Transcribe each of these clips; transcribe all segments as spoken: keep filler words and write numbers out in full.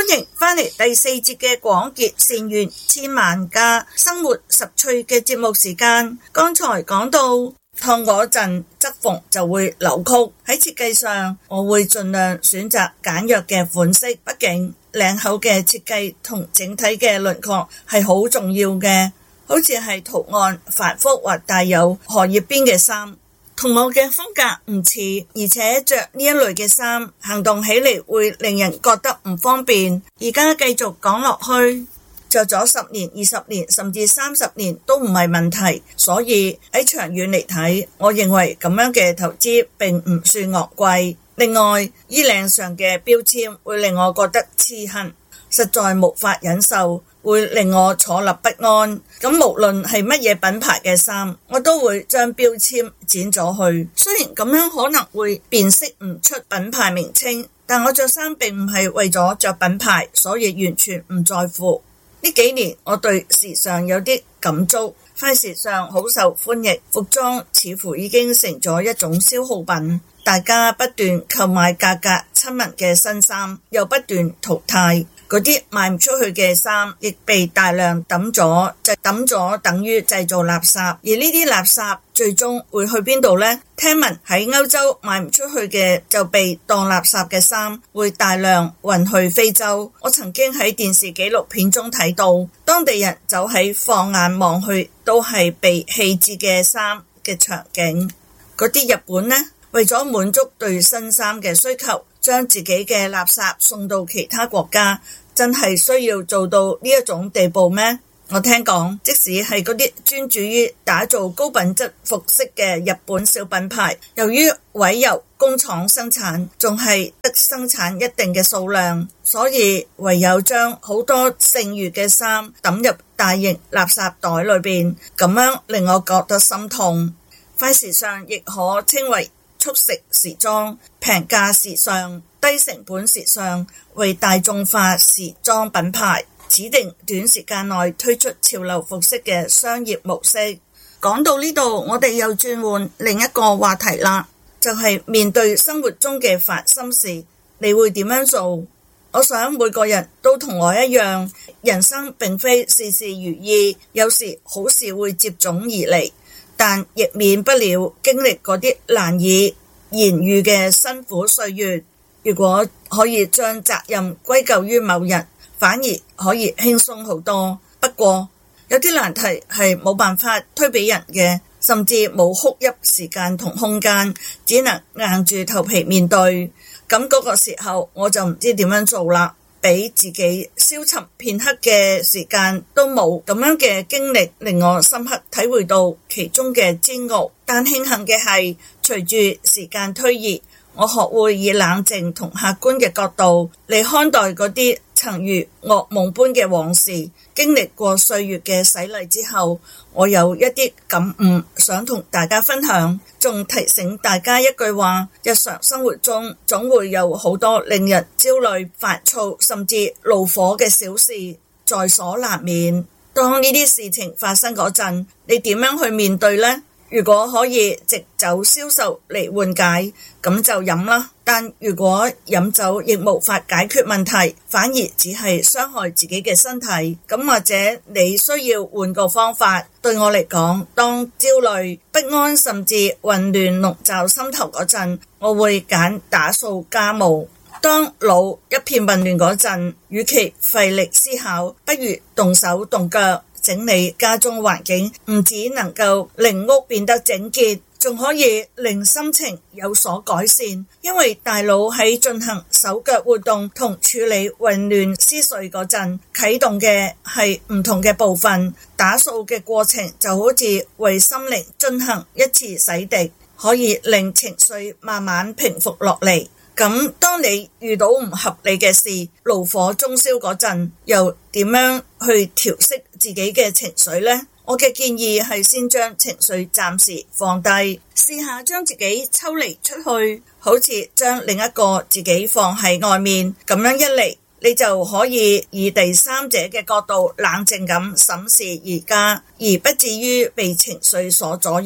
歡迎返嚟第四節嘅廣結善緣千萬家生活十趣嘅節目時間。剛才講到燙嗰陣側縫就會扭曲，喺設計上我會盡量選擇簡約嘅款式，畢竟領口嘅設計同整體嘅輪廓係好重要嘅。好似係圖案繁複或帶有荷葉邊嘅衫，同我嘅風格唔似，而且着呢一類嘅衫行動起嚟會令人覺得唔方便。而家繼續講落去，着咗十年、二十年甚至三十年都唔係問題，所以喺長遠嚟睇，我認為咁樣嘅投資並唔算昂貴。另外，衣領上嘅標籤會令我覺得刺痕，實在無法忍受，會令我坐立不安。咁無論係乜嘢品牌嘅衫，我都會將標籤剪咗去。雖然咁樣可能會辨識唔出品牌名稱，但我着衫並唔係為咗着品牌，所以完全唔在乎。呢幾年我對時尚有啲感觸，快時尚好受歡迎，服裝似乎已經成咗一種消耗品，大家不斷購買價格親民嘅新衫，又不斷淘汰。嗰啲賣唔出去嘅衫亦被大量抌咗，就抌咗等於製造垃圾。而呢啲垃圾最終會去邊度呢？聽聞喺歐洲賣唔出去嘅就被當垃圾嘅衫會大量運去非洲。我曾經喺電視紀錄片中睇到，當地人走喺放眼望去都係被棄置嘅衫嘅場景。嗰啲日本呢，為咗滿足對新衫嘅需求，將自己嘅垃圾送到其他國家，真係需要做到呢一種地步咩？我聽講，即使係嗰啲專注於打造高品質服飾嘅日本小品牌，由於委由工廠生產，仲係得生產一定嘅數量，所以唯有將好多剩餘嘅衫抌入大型垃圾袋裏邊，咁樣令我覺得心痛。快時尚亦可稱為速食時裝、平價時尚、低成本時尚，為大眾化時裝品牌指定短時間內推出潮流服飾嘅商業模式。講到呢度，我哋又轉換另一個話題啦，就係面對生活中嘅煩心事，你會點樣做？我想每個人都同我一樣，人生並非事事如意，有時好事會接踵而嚟，但亦免不了經歷嗰啲難以言喻嘅辛苦歲月。如果可以將責任歸咎於某人，反而可以輕鬆好多。不過有啲難題係冇辦法推俾人嘅，甚至冇哭泣時間同空間，只能硬住頭皮面對。咁嗰個時候我就唔知點樣做啦，俾自己消沉片刻嘅時間都冇。咁樣嘅經歷令我深刻體會到其中嘅煎熬。但慶幸嘅係，隨住時間推移，我學會以冷靜同客觀嘅角度嚟看待嗰啲曾如噩夢般嘅往事。經歷過歲月嘅洗禮之後，我有一啲感悟想同大家分享，仲提醒大家一句話：日常生活中總會有好多令人焦慮、煩躁甚至怒火嘅小事在所難免。當呢啲事情發生嗰陣，你點樣去面對呢？如果可以藉酒消愁嚟緩解，咁就飲啦。但如果飲酒亦無法解決問題，反而只係傷害自己嘅身體，咁或者你需要換個方法。對我嚟講，當焦慮、不安甚至混亂籠罩心頭嗰陣，我會揀打掃家務。當腦一片混亂嗰陣，與其費力思考，不如動手動腳整理家中環境，唔只能夠令屋變得整潔，仲可以令心情有所改善。因為大腦喺進行手腳活動同處理混亂思緒嗰陣，啟動嘅係唔同嘅部分。打掃嘅過程就好似為心靈進行一次洗滌，可以令情緒慢慢平復落嚟。咁當你遇到唔合理嘅事，怒火中燒嗰陣，又點樣去調適自己嘅情緒呢？我嘅建議係先將情緒暫時放低，試下將自己抽離出去，好似將另一個自己放喺外面。咁樣一嚟，你就可以以第三者嘅角度冷靜咁審視而家，而不至於被情緒所左右。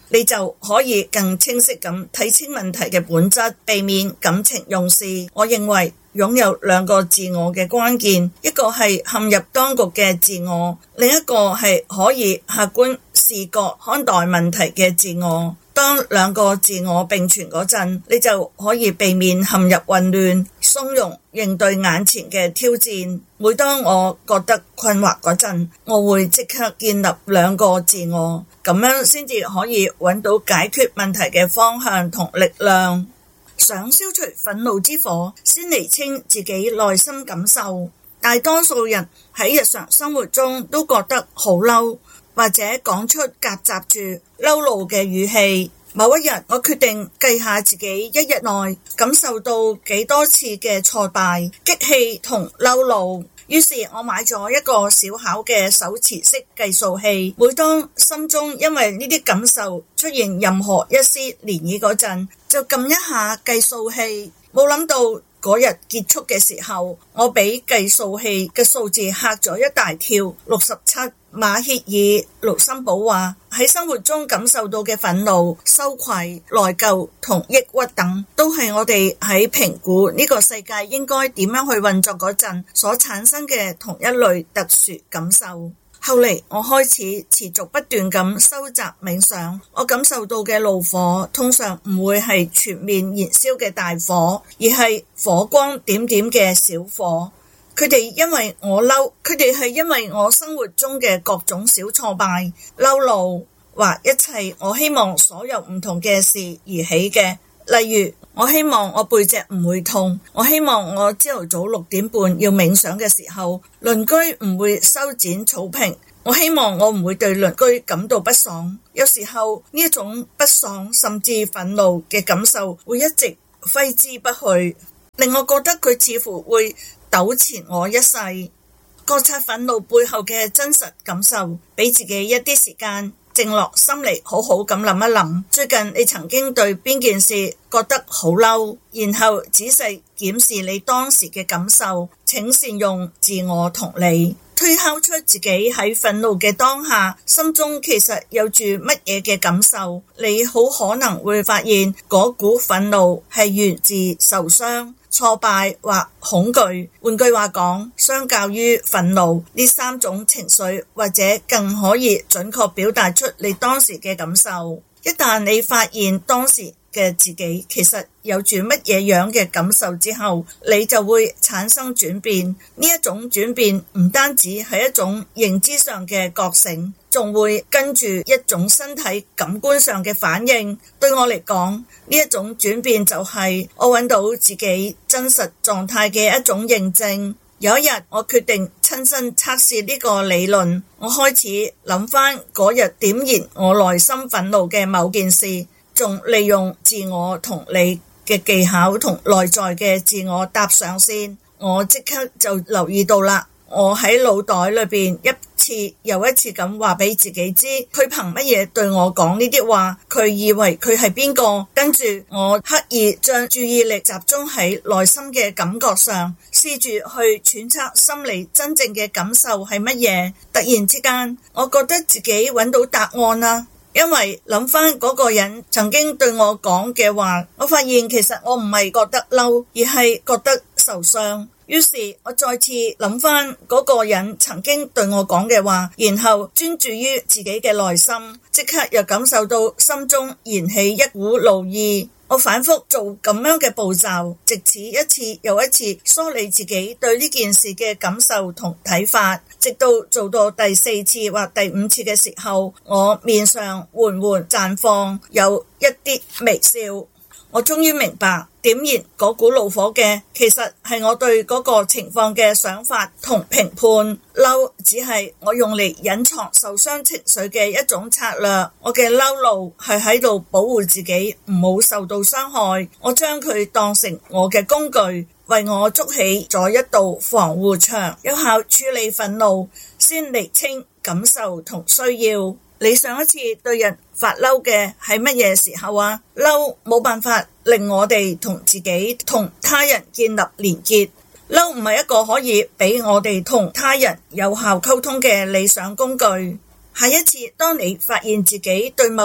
你就可以更清晰咁睇清問題嘅本質，避免感情用事。我認為擁有兩個自我嘅關鍵，一個係陷入當局嘅自我，另一個係可以客觀視覺看待問題嘅自我。當兩個自我並存嗰陣，你就可以避免陷入混亂，從容應對眼前嘅挑戰。每當我覺得困惑嗰陣，我會即刻建立兩個自我，咁樣先至可以揾到解決問題嘅方向同力量。想消除憤怒之火，先釐清自己內心感受。大多數人喺日常生活中都覺得好嬲，或者講出夾雜住嬲怒嘅語氣。某一日，我決定計下自己一日內感受到幾多次嘅挫敗、激氣同嬲怒。於是我買咗一個小巧嘅手持式計數器，每當心中因為呢啲感受出現任何一絲漣漪嗰陣，就撳一下計數器。冇諗到嗰日結束嘅時候，我俾計數器嘅數字嚇咗一大跳，六十七。馬歇爾盧森堡話，喺生活中感受到嘅憤怒、羞愧、內疚同抑鬱等，都係我哋喺評估呢個世界應該點樣去運作嗰陣所產生嘅同一類特殊感受。後嚟我開始持續不斷咁收集冥想，我感受到嘅怒火通常唔會係全面燃燒嘅大火，而係火光點點嘅小火。佢哋因為我嬲，佢哋係因為我生活中嘅各種小挫敗、嬲怒或一切我希望所有唔同嘅事而起嘅。例如，我希望我背脊唔會痛，我希望我朝頭早六點半要冥想嘅時候，鄰居唔會修剪草坪，我希望我唔會對鄰居感到不爽。有時候呢一種不爽甚至憤怒嘅感受會一直揮之不去，令我覺得佢似乎會糾纏我一世。覺察憤怒背後嘅真實感受，俾自己一啲時間靜落心嚟，好好咁諗一諗，最近你曾經對邊件事覺得好嬲，然後仔細檢視你當時嘅感受，請善用自我同理，推敲出自己喺憤怒嘅當下心中其實有住乜嘢嘅感受。你好可能會發現嗰股憤怒係源自受傷、挫敗或恐懼。換句話講，相較於憤怒，呢三種情緒或者更可以準確表達出你當時嘅感受。一旦你發現當時嘅自己其實有住乜嘢樣嘅感受之後，你就會產生轉變。呢一種轉變唔單止係一種認知上嘅覺醒，仲會跟住一種身體感官上嘅反應。對我嚟講，呢一種轉變就係我揾到自己真實狀態嘅一種認證。有一日，我決定親身測試呢個理論，我開始諗翻嗰日點燃我內心憤怒嘅某件事，仲利用自我同理嘅技巧同內在嘅自我搭上線。我即刻就留意到啦，我喺腦袋裏邊一次又一次咁話俾自己知，佢憑乜嘢對我講呢啲話？佢以為佢係邊個？跟住我刻意將注意力集中喺內心嘅感覺上，試住去揣測心理真正嘅感受係乜嘢。突然之間，我覺得自己揾到答案啦。因為諗翻嗰個人曾經對我講嘅話，我發現其實我唔係覺得嬲，而係覺得受傷。於是我再次諗翻嗰個人曾經對我講嘅話，然後專注於自己嘅內心，即刻又感受到心中燃起一股怒意。我反覆做咁樣嘅步驟，藉此一次又一次梳理自己對呢件事嘅感受同睇法，直到做到第四次或第五次嘅時候，我面上緩緩綻放有一啲微笑。我終於明白，點燃嗰股怒火嘅其實係我對嗰個情況嘅想法同評判。嬲只係我用嚟隱藏受傷情緒嘅一種策略。我嘅嬲怒係喺度保護自己唔好受到傷害，我將佢當成我嘅工具，為我築起咗一道防護牆，有效處理憤怒，先釐清感受同需要。你上一次對人發嬲嘅係乜嘢時候啊？嬲冇辦法令我哋同自己同他人建立連結，嬲唔係一個可以俾我哋同他人有效溝通嘅理想工具。下一次當你發現自己對某人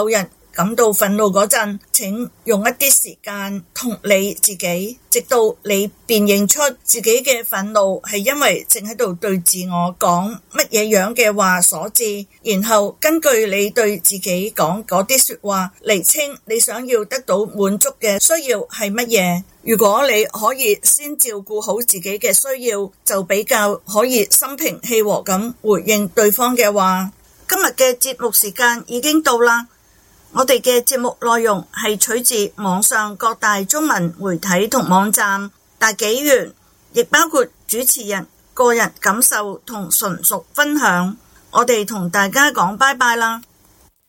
感到憤怒嗰陣，請用一啲時間同理自己，直到你辨認出自己嘅憤怒係因為正喺度對自我講乜嘢樣嘅話所致，然後根據你對自己講嗰啲說話，釐清你想要得到滿足嘅需要係乜嘢。如果你可以先照顧好自己嘅需要，就比較可以心平氣和咁回應對方嘅話。今日嘅節目時間已經到啦，我哋嘅節目內容係取自網上各大中文媒體同網站大紀元，亦包括主持人個人感受同純屬分享。我哋同大家講拜拜啦。